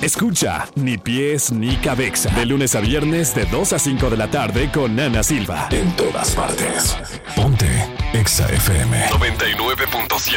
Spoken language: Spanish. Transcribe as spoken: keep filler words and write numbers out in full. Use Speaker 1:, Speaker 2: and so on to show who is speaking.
Speaker 1: Escucha Ni Pies Ni Cabeza de lunes a viernes de dos a cinco de la tarde con Ana Silva. En todas partes. Ponte Exa F M noventa y nueve punto siete.